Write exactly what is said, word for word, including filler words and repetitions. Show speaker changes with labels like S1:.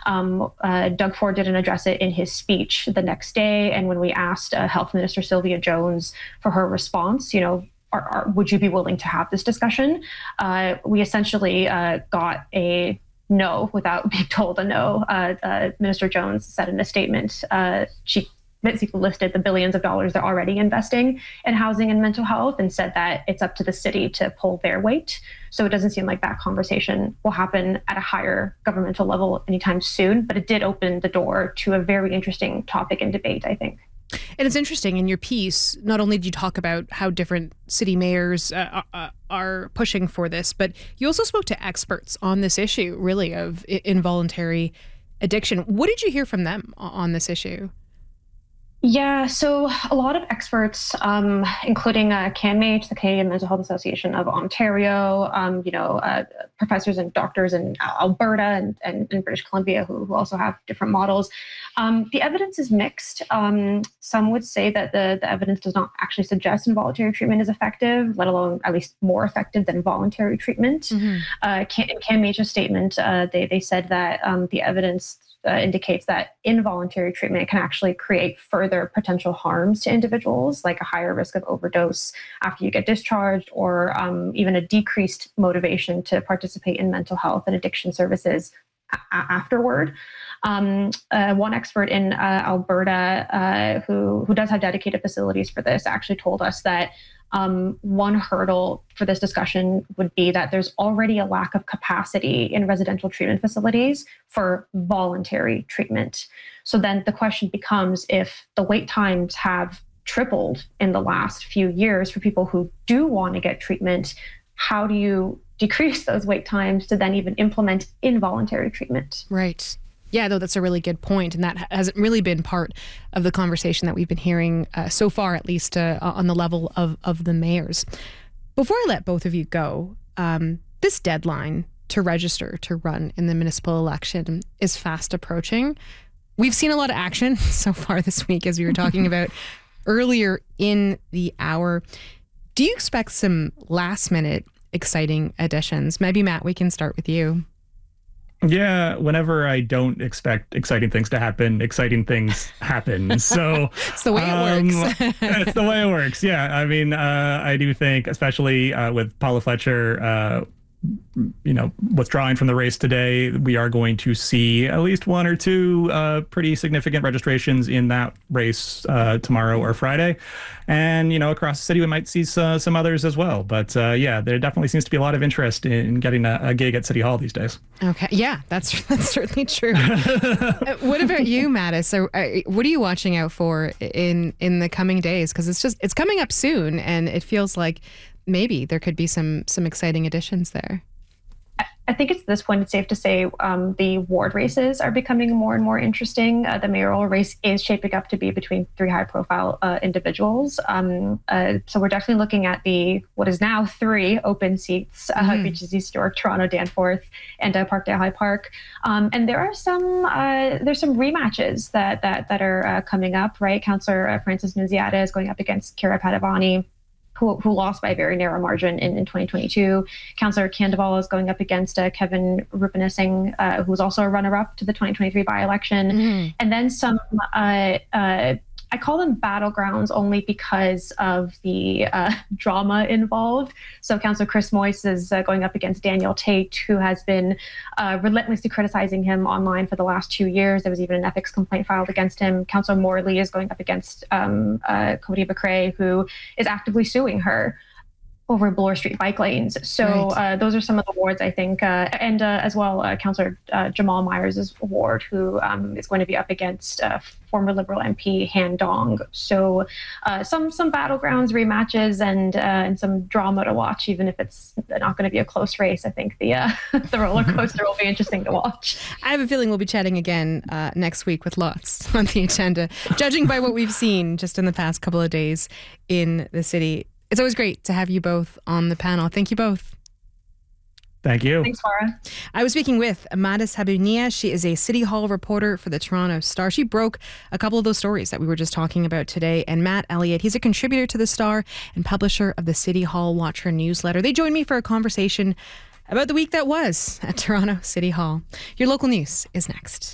S1: Um, uh, Doug Ford didn't address it in his speech the next day. And when we asked uh, Health Minister Sylvia Jones for her response, you know, are, are, would you be willing to have this discussion? Uh, we essentially uh, got a no without being told a no. Uh, uh, Minister Jones said in a statement, uh, she basically listed the billions of dollars they're already investing in housing and mental health and said that it's up to the city to pull their weight. So it doesn't seem like that conversation will happen at a higher governmental level anytime soon, but it did open the door to a very interesting topic and debate, I think.
S2: And it's interesting, in your piece, not only did you talk about how different city mayors uh, uh, are pushing for this, but you also spoke to experts on this issue, really, of involuntary addiction. What did you hear from them on this issue?
S1: Yeah, so a lot of experts, um, including uh, CanMATE, the Canadian Mental Health Association of Ontario, um, you know, uh, professors and doctors in Alberta and, and, and British Columbia who, who also have different models. Um, the evidence is mixed. Um, some would say that the, the evidence does not actually suggest involuntary treatment is effective, let alone at least more effective than voluntary treatment. Mm-hmm. Uh, Can, in CanMATE's statement, uh, they, they said that um, the evidence Uh, indicates that involuntary treatment can actually create further potential harms to individuals, like a higher risk of overdose after you get discharged, or um, even a decreased motivation to participate in mental health and addiction services a- afterward. Um, uh, one expert in uh, Alberta uh, who, who does have dedicated facilities for this actually told us that Um, one hurdle for this discussion would be that there's already a lack of capacity in residential treatment facilities for voluntary treatment. So then the question becomes, if the wait times have tripled in the last few years for people who do want to get treatment, how do you decrease those wait times to then even implement involuntary treatment?
S2: Right. Yeah, though, that's a really good point. And that hasn't really been part of the conversation that we've been hearing uh, so far, at least uh, on the level of, of the mayors. Before I let both of you go, um, this deadline to register to run in the municipal election is fast approaching. We've seen a lot of action so far this week, as we were talking about earlier in the hour. Do you expect some last minute exciting additions? Maybe, Matt, we can start with you.
S3: Yeah, whenever I don't expect exciting things to happen, exciting things happen. So
S2: it's the way it
S3: um,
S2: works.
S3: It's the way it works. Yeah, I mean, uh, I do think, especially uh, with Paula Fletcher, uh, you know, withdrawing from the race today, we are going to see at least one or two uh, pretty significant registrations in that race uh, tomorrow or Friday. And, you know, across the city, we might see uh, some others as well. But uh, yeah, there definitely seems to be a lot of interest in getting a, a gig at City Hall these days.
S2: Okay. Yeah, that's that's certainly true. uh, what about you, Mattis? So, uh, what are you watching out for in in the coming days? Because it's just it's coming up soon, and it feels like maybe there could be some some exciting additions there.
S1: I think it's at this point, it's safe to say um, the ward races are becoming more and more interesting. Uh, the mayoral race is shaping up to be between three high-profile uh, individuals. Um, uh, so we're definitely looking at the what is now three open seats, uh, mm. which is East York, Toronto, Danforth, and uh, Parkdale High Park. Um, and there are some uh, there's some rematches that that that are uh, coming up. Right, Councillor uh, Francis Nunziata is going up against Kira Padavani, Who, who lost by a very narrow margin in, in twenty twenty-two. Councillor Khandelwal is going up against uh, Kevin Rupanasinghe, uh, who was also a runner-up to the twenty twenty-three by-election. Mm-hmm. And then some, uh, uh, I call them battlegrounds only because of the uh, drama involved. So Councillor Chris Moyse is uh, going up against Daniel Tate, who has been uh, relentlessly criticizing him online for the last two years. There was even an ethics complaint filed against him. Councillor Morley is going up against um, uh, Cody McRae, who is actively suing her over Bloor Street bike lanes. So right. uh, those are some of the wards, I think. Uh, and uh, as well, uh, Councillor uh, Jamal Myers' ward, who um, is going to be up against uh, former Liberal M P Han Dong. So uh, some some battlegrounds, rematches, and uh, and some drama to watch, even if it's not going to be a close race. I think the uh, the roller coaster will be interesting to watch.
S2: I have a feeling we'll be chatting again uh, next week with lots on the agenda, judging by what we've seen just in the past couple of days in the city. It's always great to have you both on the panel. Thank you both.
S3: Thank you.
S1: Thanks, Farah.
S2: I was speaking with Mattis Habib-Nia. She is a City Hall reporter for the Toronto Star. She broke a couple of those stories that we were just talking about today. And Matt Elliott, he's a contributor to the Star and publisher of the City Hall Watcher newsletter. They joined me for a conversation about the week that was at Toronto City Hall. Your local news is next.